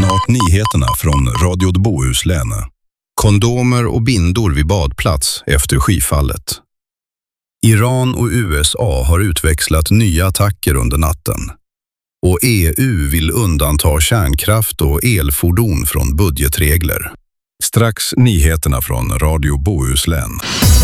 Snart nyheterna från Radio Bohuslän. Kondomer och bindor vid badplats efter skyfallet. Iran och USA har utväxlat nya attacker under natten. Och EU vill undanta kärnkraft och elfordon från budgetregler. Strax nyheterna från Radio Bohuslän.